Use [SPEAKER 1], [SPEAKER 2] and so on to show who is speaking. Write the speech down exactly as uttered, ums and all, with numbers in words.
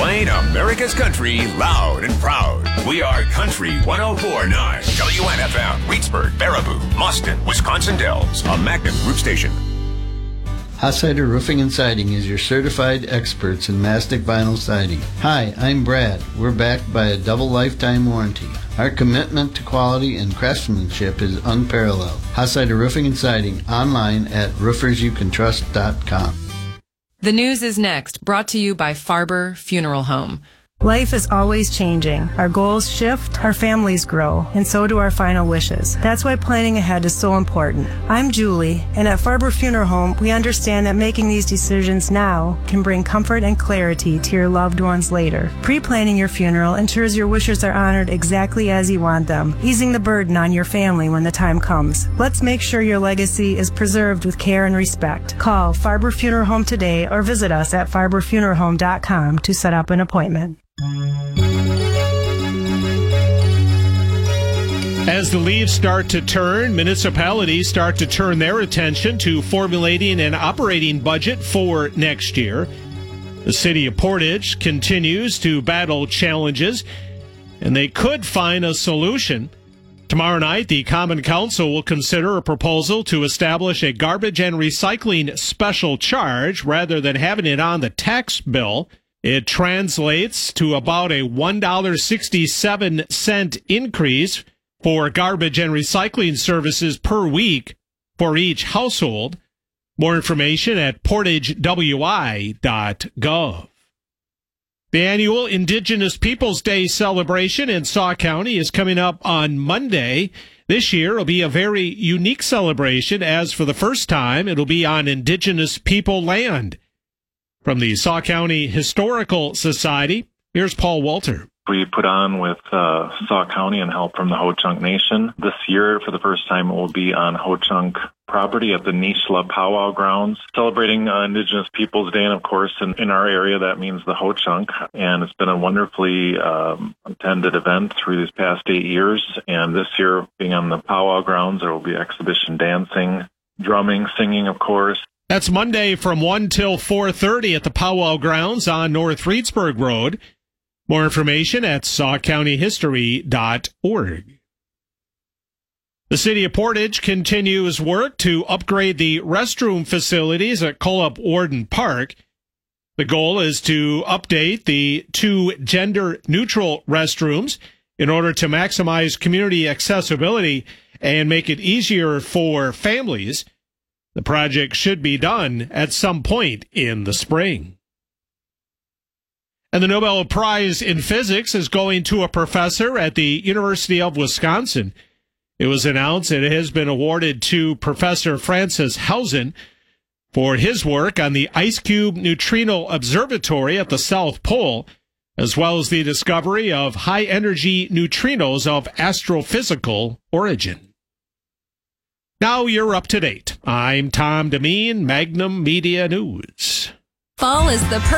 [SPEAKER 1] Playing America's country loud and proud. We are Country one oh four point nine. W N F M, Reedsburg, Baraboo, Mustin, Wisconsin Dells. A Magnum Group station.
[SPEAKER 2] Hossider Roofing and Siding is your certified experts in mastic vinyl siding. Hi, I'm Brad. We're backed by a double lifetime warranty. Our commitment to quality and craftsmanship is unparalleled. Hossider Roofing and Siding, online at roofers you can trust dot com.
[SPEAKER 3] The news is next, brought to you by Farber Funeral Home.
[SPEAKER 4] Life is always changing. Our goals shift, our families grow, and so do our final wishes. That's why planning ahead is so important. I'm Julie, and at Farber Funeral Home, we understand that making these decisions now can bring comfort and clarity to your loved ones later. Pre-planning your funeral ensures your wishes are honored exactly as you want them, easing the burden on your family when the time comes. Let's make sure your legacy is preserved with care and respect. Call Farber Funeral Home today or visit us at farber funeral home dot com to set up an appointment.
[SPEAKER 5] As the leaves start to turn, municipalities start to turn their attention to formulating an operating budget for next year. The city of Portage continues to battle challenges, and they could find a solution. Tomorrow night, the Common Council will consider a proposal to establish a garbage and recycling special charge rather than having it on the tax bill. It translates to about a one dollar and sixty-seven cents increase for garbage and recycling services per week for each household. More information at portage w i dot gov. The annual Indigenous Peoples Day celebration in Sauk County is coming up on Monday. This year it'll be a very unique celebration, as for the first time it'll be on Indigenous people land. From the Sauk County Historical Society, here's Paul Walter.
[SPEAKER 6] We put on with uh, Sauk County and help from the Ho-Chunk Nation. This year, for the first time, it will be on Ho-Chunk property at the Nishla Powwow Grounds, celebrating uh, Indigenous Peoples Day. And, of course, in, in our area, that means the Ho-Chunk. And it's been a wonderfully um, attended event through these past eight years. And this year, being on the Powwow Grounds, there will be exhibition dancing, drumming, singing, of course.
[SPEAKER 5] That's Monday from one till four thirty at the Powwow Grounds on North Reedsburg Road. More information at sauk county history dot org. The city of Portage continues work to upgrade the restroom facilities at Cullop Warden Park. The goal is to update the two gender-neutral restrooms in order to maximize community accessibility and make it easier for families. The project should be done at some point in the spring. And the Nobel Prize in Physics is going to a professor at the University of Wisconsin. It was announced that it has been awarded to Professor Francis Hausen for his work on the Ice Cube Neutrino Observatory at the South Pole, as well as the discovery of high-energy neutrinos of astrophysical origin. Now you're up to date. I'm Tom Demeen, Magnum Media News.
[SPEAKER 3] Fall is the